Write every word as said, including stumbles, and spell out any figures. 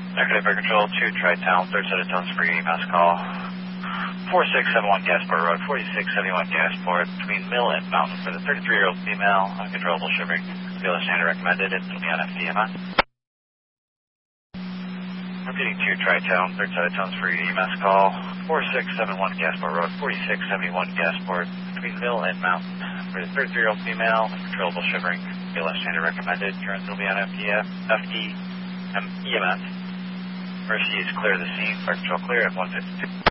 Negative Air Control, two Tri-Town, third set of tones for E M S call. four six seven one Gasport Road, forty-six seventy-one Gasport, between Mill and Mountain for the thirty-three-year-old female, uncontrollable shivering. Viola standard recommended, it's going to be on F D M S. Repeating two Tri-Town, third set of tones for E M S call. four six seven one Gasport Road, forty-six seventy-one Gasport, between Mill and Mountain for the thirty-three-year-old female, uncontrollable shivering. Viola standard recommended, turns will be on F D M, E M S. Mercy is clear of the scene, fire control clear at one fifty-two.